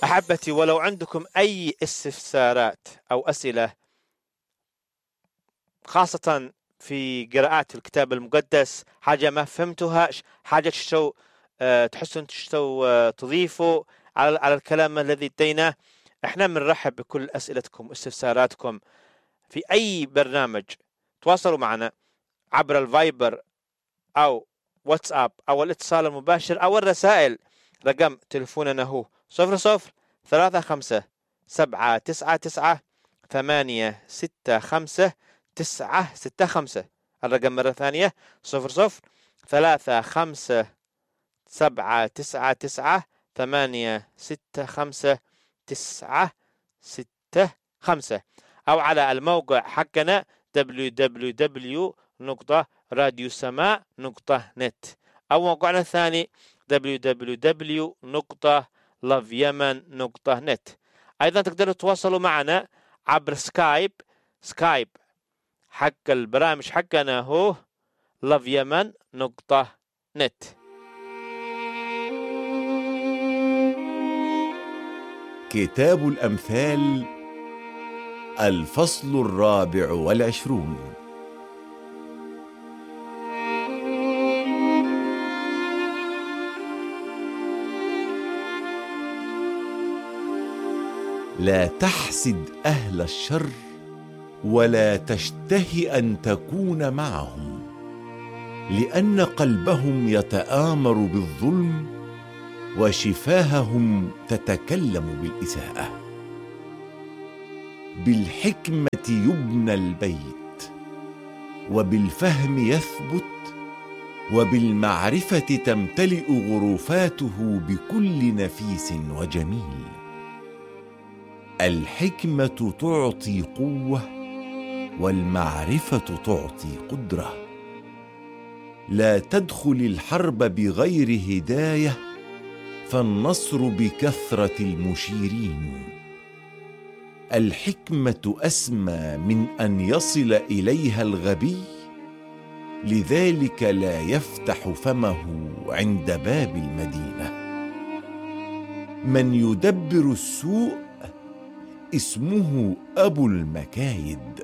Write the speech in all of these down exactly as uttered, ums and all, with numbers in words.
أحبتي، ولو عندكم أي استفسارات أو أسئلة خاصة في قراءات الكتاب المقدس، حاجة ما فهمتوها، حاجة تشتو أه تحسون تشتو أه تضيفوا على على الكلام الذي اديناه، احنا بنرحب بكل أسئلتكم واستفساراتكم في أي برنامج. تواصلوا معنا عبر الفايبر أو واتساب أو الاتصال المباشر أو الرسائل. رقم تلفوننا هو صفر صفر ثلاثة خمسة سبعة تسعة تسعة ثمانية ستة خمسة تسعة ستة خمسة. الرقم مرة ثانية صفر صفر ثلاثة خمسة سبعة تسعة تسعة ثمانية ستة خمسة تسعة ستة خمسة، أو على الموقع حقنا دبليو دبليو دبليو نقطة راديو سماء نقطة نت، أو موقعنا الثاني دبليو دبليو دبليو نقطة لاف يمن نقطة نت. أيضا تقدروا تتواصلوا معنا عبر سكايب. سكايب حق البرامج حقنا هو لاف يمن نقطة نت. كتاب الأمثال الفصل الرابع والعشرون. لا تحسد أهل الشر ولا تشتهي أن تكون معهم، لأن قلبهم يتآمر بالظلم وشفاههم تتكلم بالإساءة. بالحكمة يبنى البيت وبالفهم يثبت، وبالمعرفة تمتلئ غرفاته بكل نفيس وجميل. الحكمة تعطي قوة والمعرفة تعطي قدرة. لا تدخل الحرب بغير هداية، فالنصر بكثرة المشيرين. الحكمة أسمى من أن يصل إليها الغبي، لذلك لا يفتح فمه عند باب المدينة. من يدبر السوء اسمه أبو المكايد.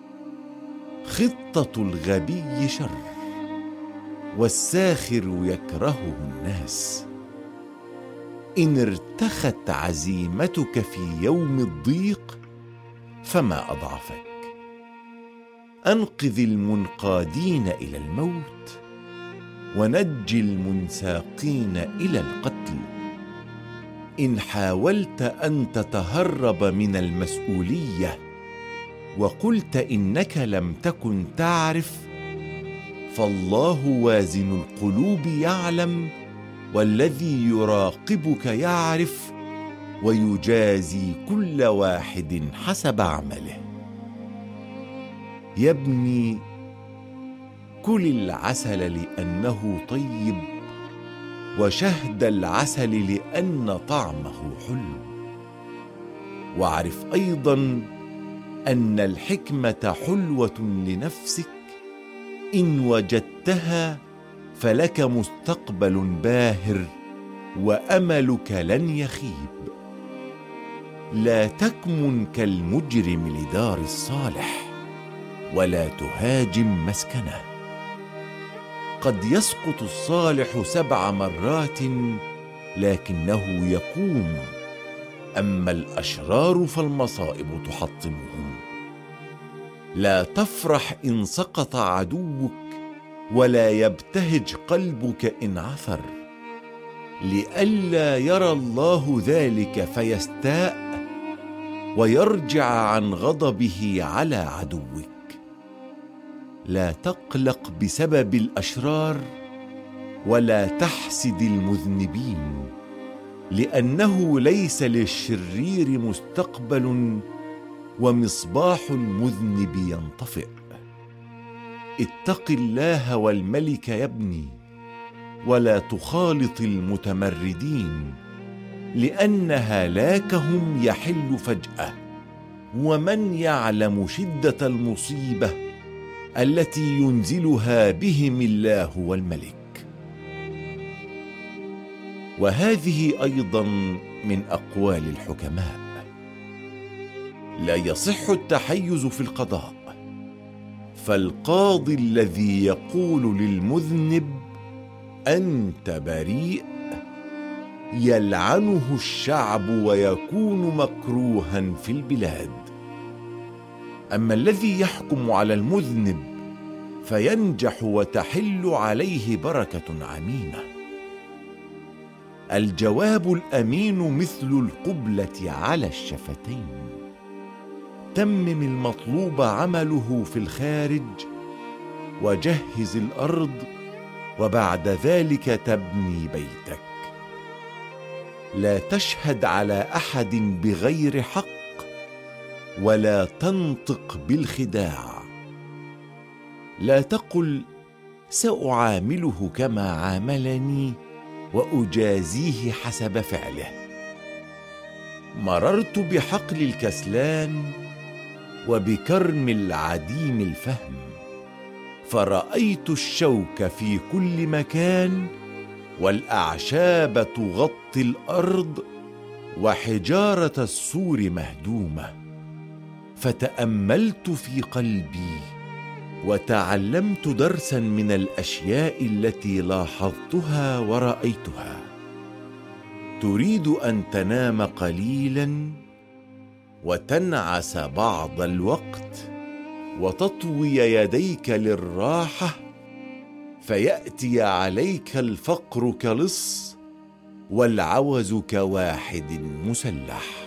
خطة الغبي شر، والساخر يكرهه الناس. إن ارتخت عزيمتك في يوم الضيق فما أضعفك. أنقذ المنقادين إلى الموت، ونج المنساقين إلى القتل. إن حاولت أن تتهرب من المسؤولية وقلت إنك لم تكن تعرف، فالله وازن القلوب يعلم، والذي يراقبك يعرف، ويجازي كل واحد حسب عمله. يا ابني، كل العسل لأنه طيب، وشهد العسل لأن طعمه حلو. واعرف أيضا أن الحكمة حلوة لنفسك، إن وجدتها فلك مستقبل باهر، وأملك لن يخيب. لا تكمن كالمجرم لدار الصالح، ولا تهاجم مسكنه. قد يسقط الصالح سبع مرات لكنه يقوم، أما الأشرار فالمصائب تحطمهم. لا تفرح إن سقط عدوك، ولا يبتهج قلبك إن عثر، لئلا يرى الله ذلك فيستاء ويرجع عن غضبه على عدوك. لا تقلق بسبب الأشرار، ولا تحسد المذنبين، لأنه ليس للشرير مستقبل، ومصباح المذنب ينطفئ. اتق الله والملك يا ابني، ولا تخالط المتمردين، لأن هلاكهم يحل فجأة. ومن يعلم شدة المصيبة التي ينزلها بهم الله والملك. وهذه أيضا من أقوال الحكماء. لا يصح التحيز في القضاء، فالقاضي الذي يقول للمذنب أنت بريء يلعنه الشعب ويكون مكروها في البلاد. أما الذي يحكم على المذنب فينجح وتحل عليه بركة عميمة. الجواب الأمين مثل القبلة على الشفتين. تمم المطلوب عمله في الخارج وجهز الأرض، وبعد ذلك تبني بيتك. لا تشهد على أحد بغير حق، ولا تنطق بالخداع. لا تقل سأعامله كما عاملني وأجازيه حسب فعله. مررت بحقل الكسلان وبكرم العديم الفهم، فرأيت الشوك في كل مكان، والأعشاب تغطي الأرض، وحجارة السور مهدومة. فتأملت في قلبي وتعلمت درسا من الأشياء التي لاحظتها ورأيتها. تريد أن تنام قليلا وتنعس بعض الوقت وتطوي يديك للراحة، فيأتي عليك الفقر كلص والعوز كواحد مسلح.